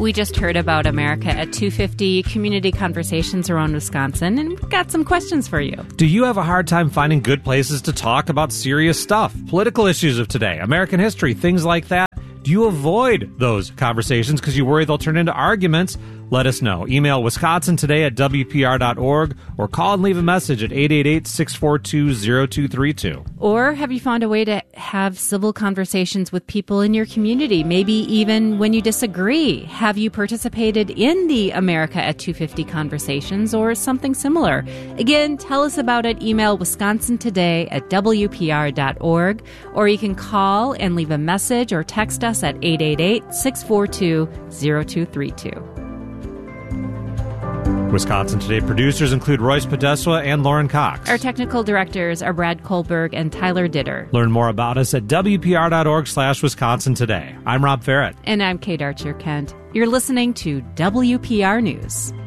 We just heard about America at 250 community conversations around Wisconsin, and we've got some questions for you. Do you have a hard time finding good places to talk about serious stuff? Political issues of today, American history, things like that? Do you avoid those conversations because you worry they'll turn into arguments? Let us know. Email wisconsintoday@wpr.org or call and leave a message at 888-642-0232. Or have you found a way to have civil conversations with people in your community, maybe even when you disagree? Have you participated in the America at 250 conversations or something similar? Again, tell us about it. Email wisconsintoday@wpr.org, or you can call and leave a message or text us at 888-642-0232. Wisconsin Today producers include Royce Podeswa and Lauren Cox. Our technical directors are Brad Kohlberg and Tyler Ditter. Learn more about us at wpr.org/Wisconsin Today. I'm Rob Farrett. And I'm Kate Archer-Kent. You're listening to WPR News.